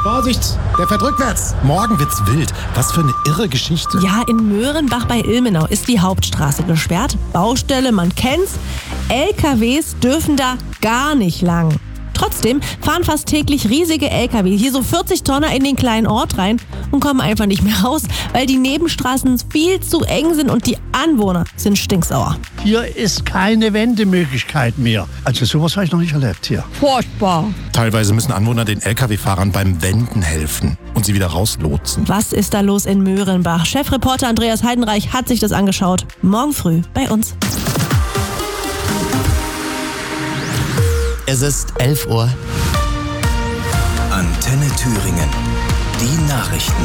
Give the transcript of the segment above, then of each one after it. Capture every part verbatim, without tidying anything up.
Vorsicht, der fährt rückwärts. Morgen wird's wild. Was für eine irre Geschichte. Ja, in Möhrenbach bei Ilmenau ist die Hauptstraße gesperrt. Baustelle, man kennt's. L K Ws dürfen da gar nicht lang. Trotzdem fahren fast täglich riesige L K W, hier so vierzig Tonner in den kleinen Ort rein und kommen einfach nicht mehr raus, weil die Nebenstraßen viel zu eng sind und die Anwohner sind stinksauer. Hier ist keine Wendemöglichkeit mehr. Also sowas habe ich noch nicht erlebt hier. Furchtbar. Teilweise müssen Anwohner den L K W-Fahrern beim Wenden helfen und sie wieder rauslotsen. Was ist da los in Möhrenbach? Chefreporter Andreas Heidenreich hat sich das angeschaut. Morgen früh bei uns. Es ist elf Uhr. Antenne Thüringen. Die Nachrichten.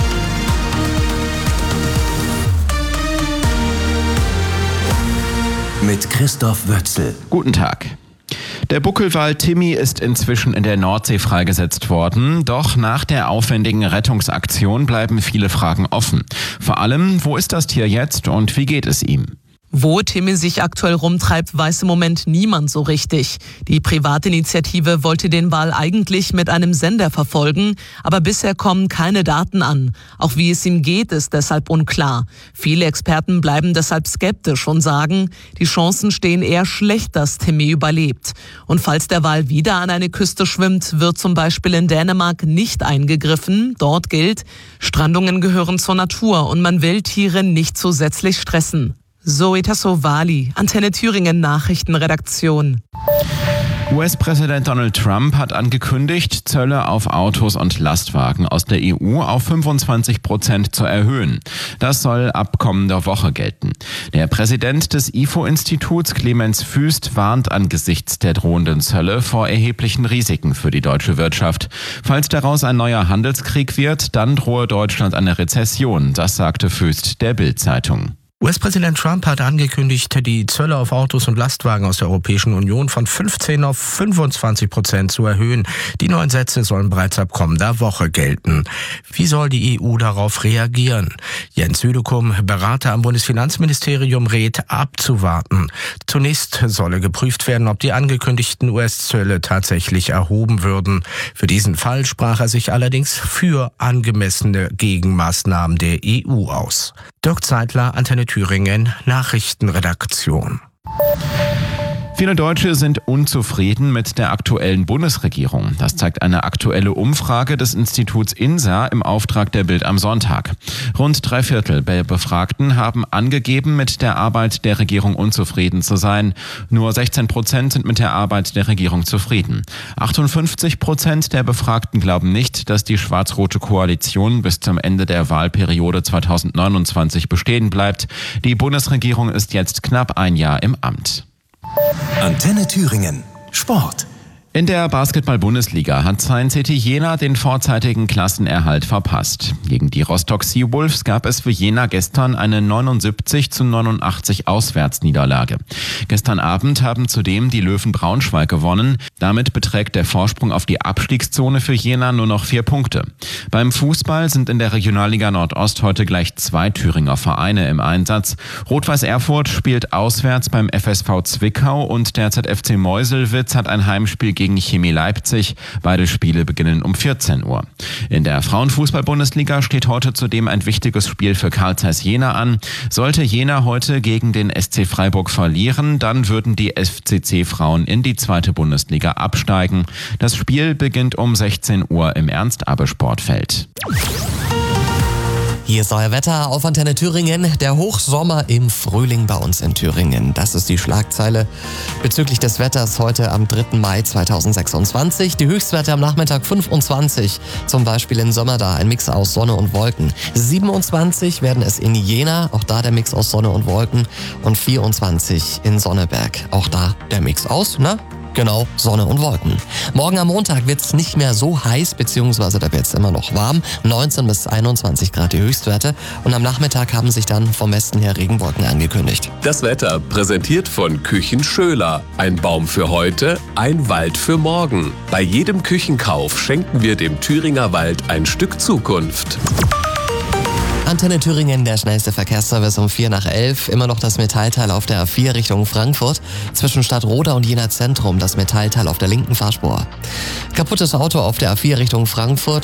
Mit Christoph Wötzel. Guten Tag. Der Buckelwal Timmy ist inzwischen in der Nordsee freigesetzt worden. Doch nach der aufwendigen Rettungsaktion bleiben viele Fragen offen. Vor allem, wo ist das Tier jetzt und wie geht es ihm? Wo Timmy sich aktuell rumtreibt, weiß im Moment niemand so richtig. Die Privatinitiative wollte den Wal eigentlich mit einem Sender verfolgen, aber bisher kommen keine Daten an. Auch wie es ihm geht, ist deshalb unklar. Viele Experten bleiben deshalb skeptisch und sagen, die Chancen stehen eher schlecht, dass Timmy überlebt. Und falls der Wal wieder an eine Küste schwimmt, wird zum Beispiel in Dänemark nicht eingegriffen. Dort gilt, Strandungen gehören zur Natur und man will Tiere nicht zusätzlich stressen. Zoe Tassovali, Antenne Thüringen Nachrichtenredaktion. U S-Präsident Donald Trump hat angekündigt, Zölle auf Autos und Lastwagen aus der E U auf fünfundzwanzig Prozent zu erhöhen. Das soll ab kommender Woche gelten. Der Präsident des I F O-Instituts, Clemens Füst, warnt angesichts der drohenden Zölle vor erheblichen Risiken für die deutsche Wirtschaft. Falls daraus ein neuer Handelskrieg wird, dann drohe Deutschland eine Rezession, das sagte Füst der Bild-Zeitung. U S-Präsident Trump hat angekündigt, die Zölle auf Autos und Lastwagen aus der Europäischen Union von fünfzehn auf fünfundzwanzig Prozent zu erhöhen. Die neuen Sätze sollen bereits ab kommender Woche gelten. Wie soll die E U darauf reagieren? Jens Südekum, Berater am Bundesfinanzministerium, rät, abzuwarten. Zunächst solle geprüft werden, ob die angekündigten U S-Zölle tatsächlich erhoben würden. Für diesen Fall sprach er sich allerdings für angemessene Gegenmaßnahmen der E U aus. Dirk Zeitler, Antenne Thüringen, Nachrichtenredaktion. Viele Deutsche sind unzufrieden mit der aktuellen Bundesregierung. Das zeigt eine aktuelle Umfrage des Instituts INSA im Auftrag der Bild am Sonntag. Rund drei Viertel der Befragten haben angegeben, mit der Arbeit der Regierung unzufrieden zu sein. Nur sechzehn Prozent sind mit der Arbeit der Regierung zufrieden. achtundfünfzig Prozent der Befragten glauben nicht, dass die schwarz-rote Koalition bis zum Ende der Wahlperiode zweitausendneunundzwanzig bestehen bleibt. Die Bundesregierung ist jetzt knapp ein Jahr im Amt. Antenne Thüringen. Sport. In der Basketball-Bundesliga hat Saint City Jena den vorzeitigen Klassenerhalt verpasst. Gegen die Rostock Seawolves gab es für Jena gestern eine neunundsiebzig zu neunundachtzig Auswärtsniederlage. Gestern Abend haben zudem die Löwen Braunschweig gewonnen. Damit beträgt der Vorsprung auf die Abstiegszone für Jena nur noch vier Punkte. Beim Fußball sind in der Regionalliga Nordost heute gleich zwei Thüringer Vereine im Einsatz. Rot-Weiß Erfurt spielt auswärts beim F S V Zwickau und der Z F C Meuselwitz hat ein Heimspiel gegen gegen Chemie Leipzig. Beide Spiele beginnen um vierzehn Uhr. In der Frauenfußball-Bundesliga steht heute zudem ein wichtiges Spiel für Carl Zeiss Jena an. Sollte Jena heute gegen den S C Freiburg verlieren, dann würden die F C C-Frauen in die zweite Bundesliga absteigen. Das Spiel beginnt um sechzehn Uhr im Ernst-Abbe-Sportfeld. Hier ist euer Wetter auf Antenne Thüringen. Der Hochsommer im Frühling bei uns in Thüringen. Das ist die Schlagzeile bezüglich des Wetters heute am dritten Mai zweitausendsechsundzwanzig. Die Höchstwerte am Nachmittag fünfundzwanzig, zum Beispiel in Sömmerda, ein Mix aus Sonne und Wolken. siebenundzwanzig werden es in Jena, auch da der Mix aus Sonne und Wolken. Und vierundzwanzig in Sonneberg, auch da der Mix aus, ne? Genau, Sonne und Wolken. Morgen am Montag wird es nicht mehr so heiß, beziehungsweise da wird es immer noch warm. neunzehn bis einundzwanzig Grad die Höchstwerte. Und am Nachmittag haben sich dann vom Westen her Regenwolken angekündigt. Das Wetter präsentiert von Küchen Schöler. Ein Baum für heute, ein Wald für morgen. Bei jedem Küchenkauf schenken wir dem Thüringer Wald ein Stück Zukunft. Antenne Thüringen, der schnellste Verkehrsservice um vier nach elf. Immer noch das Metallteil auf der A vier Richtung Frankfurt. Zwischen Stadtroda und Jena Zentrum das Metallteil auf der linken Fahrspur. Kaputtes Auto auf der A vier Richtung Frankfurt.